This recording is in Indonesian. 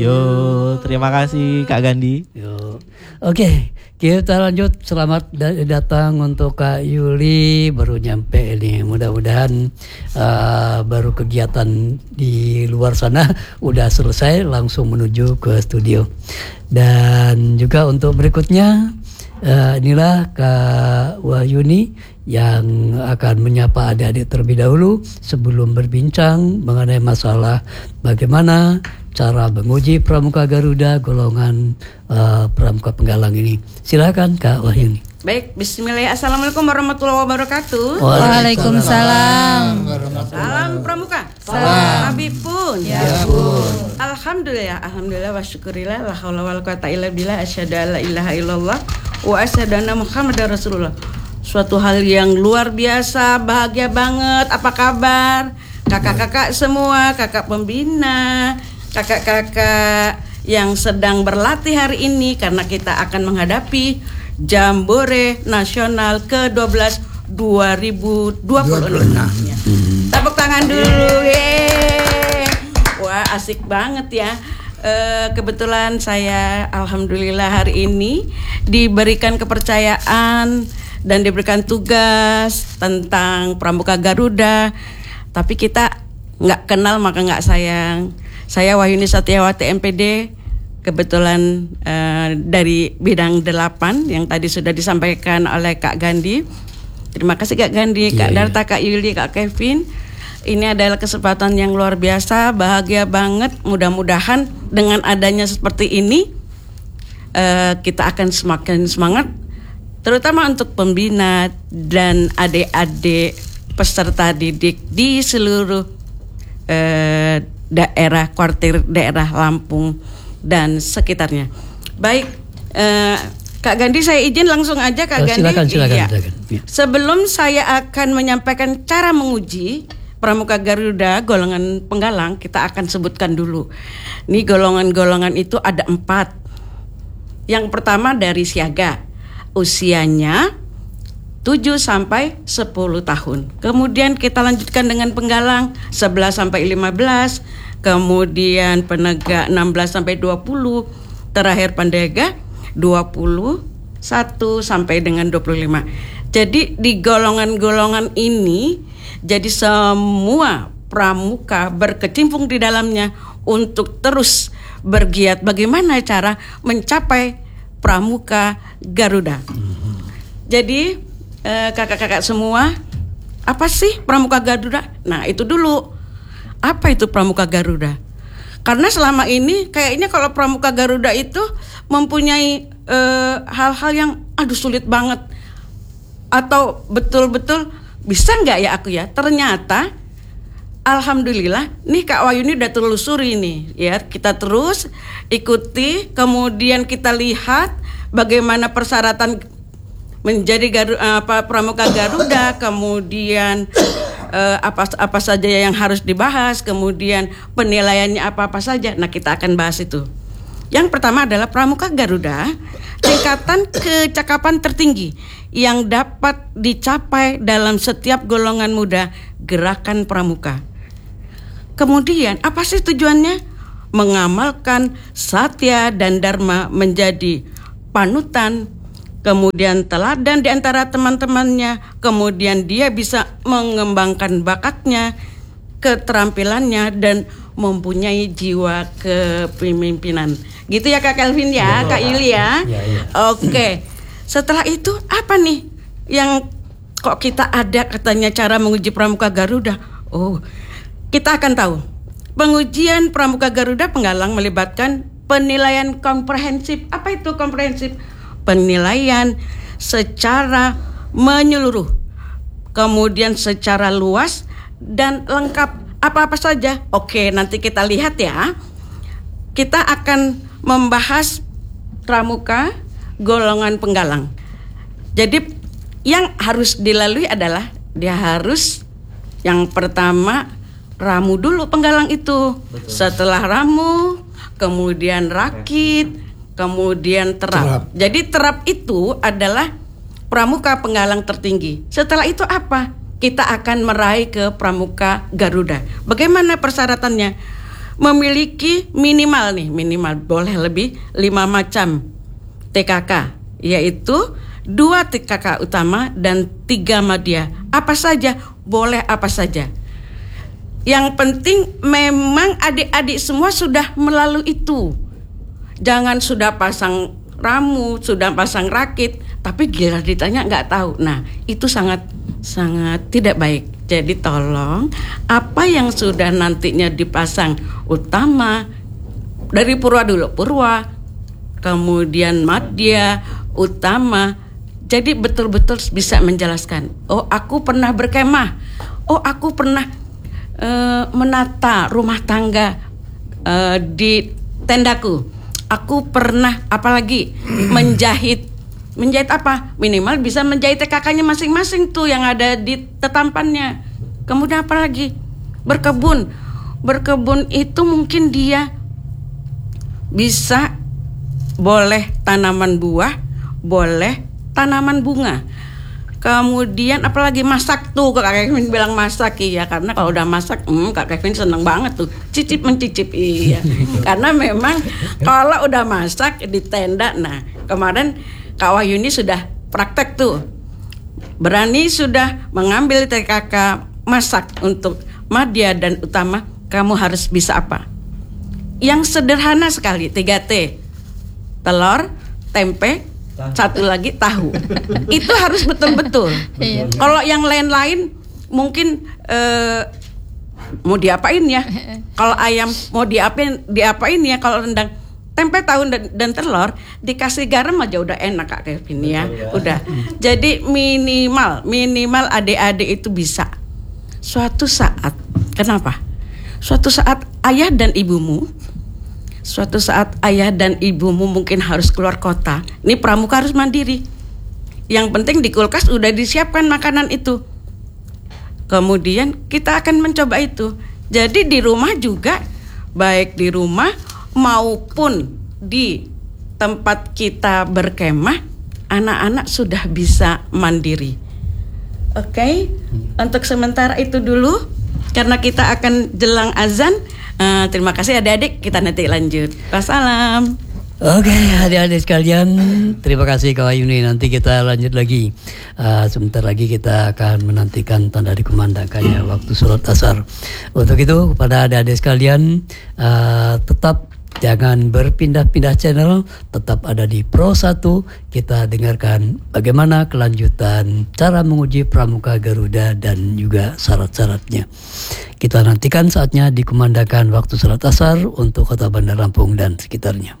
Yo, terima kasih Kak Gandhi. Yo. Oke, kita lanjut. Selamat datang untuk Kak Yuli, baru nyampe ini. Mudah-mudahan baru kegiatan di luar sana udah selesai, langsung menuju ke studio. Dan juga untuk berikutnya inilah Kak Wahyuni yang akan menyapa adik-adik terlebih dahulu sebelum berbincang mengenai masalah bagaimana cara menguji Pramuka Garuda golongan Pramuka Penggalang ini. Silakan Kak Wahyuni. Baik, bismillah. Assalamualaikum warahmatullahi wabarakatuh. Waalaikumsalam. Salam Pramuka. Salam. Habib pun. Ya pun. Alhamdulillah wa syukurillah la haula wala quwata illa billah asyhadu an la ilaha illallah wa asyhadu anna Muhammadar Rasulullah. Suatu hal yang luar biasa, bahagia banget. Apa kabar? Kakak-kakak semua, kakak pembina, kakak-kakak yang sedang berlatih hari ini karena kita akan menghadapi Jambore Nasional ke-12 2026. Tepuk tangan dulu. Yeay. Wah, asik banget ya. Kebetulan saya alhamdulillah hari ini diberikan kepercayaan dan diberikan tugas tentang Pramuka Garuda. Tapi kita nggak kenal maka nggak sayang. Saya Wahyuni Satyawati MPD, kebetulan dari bidang 8 yang tadi sudah disampaikan oleh Kak Gandhi. Terima kasih Kak Gandhi, Kak Darta, Kak Yuli, Kak Kevin. Ini adalah kesempatan yang luar biasa, bahagia banget. Mudah-mudahan dengan adanya seperti ini kita akan semakin semangat, terutama untuk pembina dan adik-adik peserta didik di seluruh daerah, kuartir daerah Lampung dan sekitarnya. Baik, Kak Gandhi, saya izin langsung aja Kak Gandhi. Silakan. Iya. Sebelum saya akan menyampaikan cara menguji Pramuka Garuda golongan penggalang, kita akan sebutkan dulu. Nih golongan-golongan itu ada 4. Yang pertama dari siaga, usianya 7 sampai 10 tahun. Kemudian kita lanjutkan dengan penggalang 11 sampai 15, kemudian penegak 16 sampai 20, terakhir pendega 21 sampai dengan 25. Jadi di golongan-golongan ini jadi semua pramuka berkecimpung di dalamnya untuk terus bergiat bagaimana cara mencapai Pramuka Garuda. Jadi kakak-kakak semua, apa sih Pramuka Garuda? Nah, itu dulu. Apa itu Pramuka Garuda? Karena selama ini kayaknya kalau Pramuka Garuda itu mempunyai hal-hal yang sulit banget. Atau betul-betul bisa nggak ya aku ya? Ternyata alhamdulillah nih Kak Wahyuni udah telusuri nih ya. Kita terus ikuti, kemudian kita lihat bagaimana persyaratan menjadi Pramuka Garuda, kemudian apa saja yang harus dibahas, kemudian penilaiannya apa saja. Nah, kita akan bahas itu. Yang pertama adalah Pramuka Garuda, tingkatan kecakapan tertinggi yang dapat dicapai dalam setiap golongan muda gerakan pramuka. Kemudian apa sih tujuannya? Mengamalkan satya dan dharma menjadi panutan, kemudian teladan di antara teman-temannya, kemudian dia bisa mengembangkan bakatnya, keterampilannya, dan mempunyai jiwa kepemimpinan. Gitu ya Kak Kelvin ya, Kak Yuli ya. Oke. Setelah itu apa nih yang kok kita ada katanya cara menguji Pramuka Garuda? Oh, kita akan tahu. Pengujian Pramuka Garuda Penggalang melibatkan penilaian komprehensif. Apa itu komprehensif? Penilaian secara menyeluruh, kemudian secara luas dan lengkap, apa-apa saja. Oke, nanti kita lihat ya. Kita akan membahas pramuka golongan penggalang. Jadi yang harus dilalui adalah dia harus yang pertama ramu dulu penggalang itu. Betul. Setelah ramu, kemudian rakit, kemudian terap. Jadi terap itu adalah pramuka penggalang tertinggi. Setelah itu apa? Kita akan meraih ke Pramuka Garuda. Bagaimana persyaratannya? memiliki minimal boleh lebih 5 macam TKK, yaitu 2 TKK utama dan 3 madya. Apa saja, boleh apa saja. Yang penting memang adik-adik semua sudah melalui itu. Jangan sudah pasang ramu, sudah pasang rakit, tapi gila ditanya nggak tahu. Nah, itu sangat tidak baik. Jadi tolong apa yang sudah nantinya dipasang utama dari purwa dulu, purwa, kemudian madya, utama. Jadi betul-betul bisa menjelaskan. Oh, aku pernah berkemah. Oh, aku pernah menata rumah tangga di tendaku. Aku pernah apalagi menjahit apa? Minimal bisa menjahit TKK-nya masing-masing tuh yang ada di tetampannya. Kemudian apa lagi? Berkebun itu mungkin dia bisa boleh tanaman buah, boleh tanaman bunga. Kemudian apalagi masak tuh, Kak Kevin bilang masak, iya, karena kalau udah masak Kak Kevin seneng banget tuh mencicip, iya. Karena memang kalau udah masak di tenda, nah kemarin Kak Wahyuni sudah praktek tuh, berani sudah mengambil TKK masak untuk madya dan utama. Kamu harus bisa apa? Yang sederhana sekali, 3T, telur, tempe, satu lagi tahu. Itu harus betul-betul. Kalau yang lain-lain mungkin mau diapain ya? Kalau ayam mau diapain ya? Kalau rendang, tempe, tahu dan telur dikasih garam aja udah enak, Kak Kevin ya. Udah. Jadi minimal adik-adik itu bisa. Suatu saat, kenapa? Suatu saat ayah dan ibumu mungkin harus keluar kota. Ini pramuka harus mandiri. Yang penting di kulkas udah disiapkan makanan itu. Kemudian kita akan mencoba itu. Jadi di rumah juga, baik di rumah maupun di tempat kita berkemah, anak-anak sudah bisa mandiri. Oke? Untuk sementara itu dulu, karena kita akan jelang azan. Terima kasih adik-adik, kita nanti lanjut. Wassalam. Oke, adik-adik sekalian, terima kasih Kak Wahyuni. Nanti kita lanjut lagi. Sebentar lagi kita akan menantikan tanda dikumandangkannya waktu sholat asar. Untuk itu kepada adik-adik sekalian, tetap jangan berpindah-pindah channel, tetap ada di Pro 1. Kita dengarkan bagaimana kelanjutan cara menguji Pramuka Garuda dan juga syarat-syaratnya. Kita nantikan saatnya dikumandangkan waktu sholat asar untuk Kota Bandar Lampung dan sekitarnya.